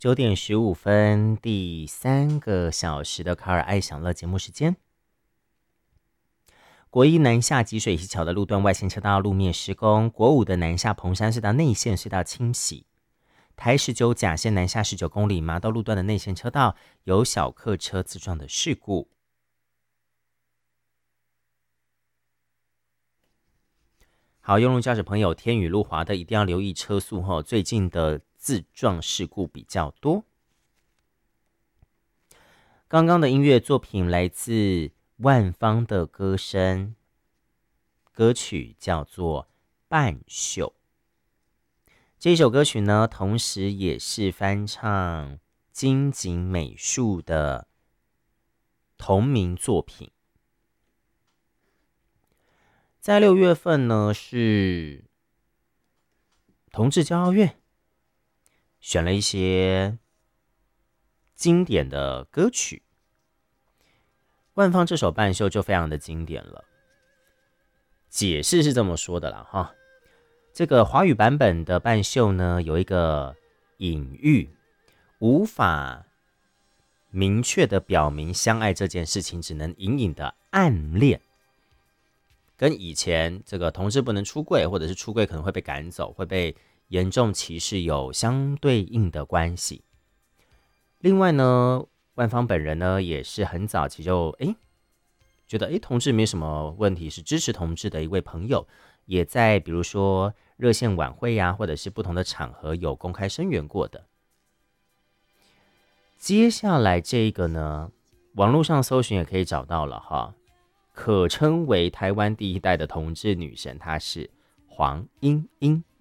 9点15分，第3个小时的卡尔爱享乐节目时间。国一南下集水溪桥的路段外线车道路面施工，国5的南下彭山隧道内线隧道清洗，台19甲线南下19公里麻道路段的内线车道有小客车自撞的事故。好，用路驾驶朋友，天雨路滑的一定要留意车速哦，最近的自撞事故比较多。刚刚的音乐作品来自万芳的歌声，歌曲叫做《半袖》。这首歌曲呢，同时也是翻唱金井美术的同名作品。在6月份呢，是同志骄傲月选了一些经典的歌曲，万芳这首《半袖》就非常的经典了。解释是这么说的啦哈，这个华语版本的《半袖》呢，有一个隐喻，无法明确的表明相爱这件事情，只能隐隐的暗恋。跟以前这个同志不能出柜，或者是出柜可能会被赶走，会被严重歧视有相对应的关系。另外呢，万芳本人呢也是很早期就觉得同志没什么问题，是支持同志的一位朋友，也在比如说热线晚会呀，或者是不同的场合有公开声援过的。接下来这个呢，网络上搜寻也可以找到了哈。可称为台湾第一代的同志女神，她是黄莺莺。